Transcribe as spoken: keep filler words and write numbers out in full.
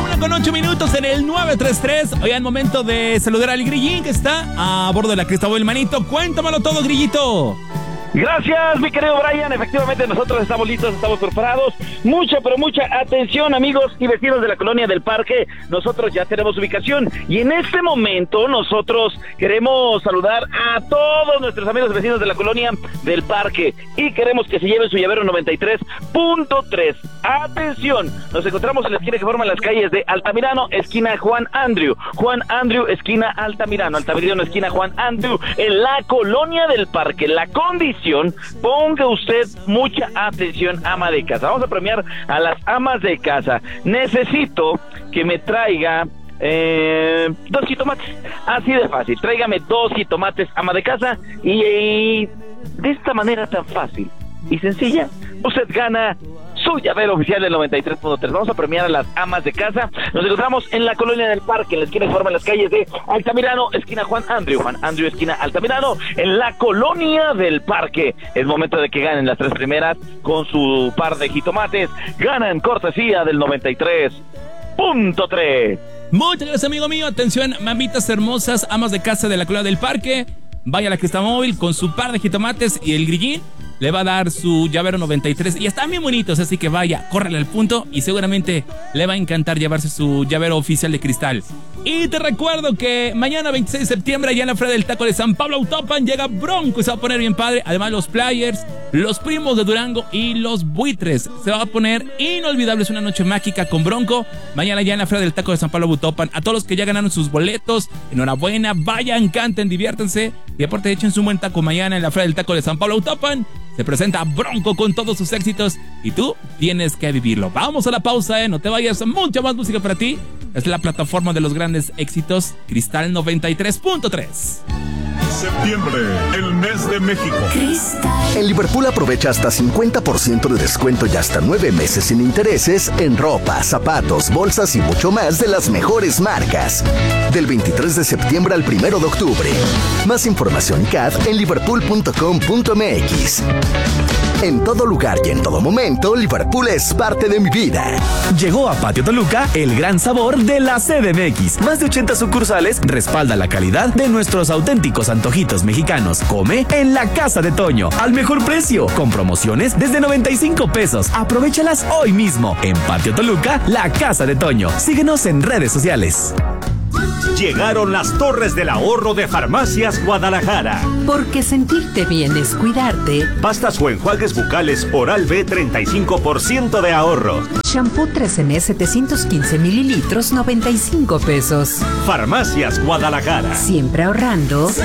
una con ocho minutos en el nueve tres tres. Oigan, momento de saludar al Grillín que está a bordo de la Cristóbal Manito. Cuéntamelo todo, Grillito. Gracias, mi querido Brian. Efectivamente, nosotros estamos listos, estamos preparados. Mucha, pero mucha atención, amigos y vecinos de la Colonia del Parque. Nosotros ya tenemos ubicación y en este momento nosotros queremos saludar a todos nuestros amigos vecinos de la Colonia del Parque y queremos que se lleven su llavero noventa y tres punto tres. Atención, nos encontramos en la esquina que forman las calles de Altamirano, esquina Juan Andrew, Juan Andrew, esquina Altamirano, Altamirano, esquina Juan Andrew, en la Colonia del Parque. La condición, ponga usted mucha atención, ama de casa. Vamos a premiar a las amas de casa. Necesito que me traiga eh, dos jitomates, así de fácil. Tráigame dos jitomates, ama de casa, y, y de esta manera tan fácil y sencilla, usted gana su llavero oficial del noventa y tres punto tres. Vamos a premiar a las amas de casa. Nos encontramos en la Colonia del Parque, en la esquina que forman las calles de Altamirano, esquina Juan Andrew, Juan Andrew, esquina Altamirano, en la Colonia del Parque. Es momento de que ganen las tres primeras con su par de jitomates. Ganan cortesía del noventa y tres punto tres. Muchas gracias, amigo mío. Atención, mamitas hermosas, amas de casa de la Colonia del Parque. Vaya a la Cristamóvil con su par de jitomates y el Grillín le va a dar su llavero noventa y tres. Y están bien bonitos, así que vaya, córrele al punto y seguramente le va a encantar llevarse su llavero oficial de cristal. Y te recuerdo que mañana veintiséis de septiembre, allá en la Feria del Taco de San Pablo Autopan, llega Bronco y se va a poner bien padre. Además, los Players, los Primos de Durango y los Buitres. Se va a poner inolvidable, es una noche mágica con Bronco. Mañana allá en la Feria del Taco de San Pablo Autopan. A todos los que ya ganaron sus boletos, enhorabuena, vayan, canten, diviértanse. Y aparte, échense un buen taco mañana en la Feria del Taco de San Pablo Autopan. Se presenta Bronco con todos sus éxitos y tú tienes que vivirlo. Vamos a la pausa, ¿eh? No te vayas, mucha más música para ti. Es la plataforma de los grandes éxitos, Cristal noventa y tres punto tres. Septiembre, el mes de México. En Liverpool aprovecha hasta cincuenta por ciento de descuento y hasta nueve meses sin intereses en ropa, zapatos, bolsas y mucho más de las mejores marcas. Del veintitrés de septiembre al primero de octubre. Más información y C A D en liverpool punto com punto m x. En todo lugar y en todo momento, Liverpool es parte de mi vida. Llegó a Patio Toluca el gran sabor de la C D M X. Más de ochenta sucursales respalda la calidad de nuestros auténticos antojitos mexicanos. Come en la Casa de Toño, al mejor precio, con promociones desde noventa y cinco pesos. Aprovéchalas hoy mismo. En Patio Toluca, la Casa de Toño. Síguenos en redes sociales. Llegaron las Torres del Ahorro de Farmacias Guadalajara. Porque sentirte bien es cuidarte. Pastas o enjuagues bucales Oral-B, treinta y cinco por ciento de ahorro. Shampoo tres eme setecientos quince mililitros, noventa y cinco pesos. Farmacias Guadalajara. Siempre ahorrando.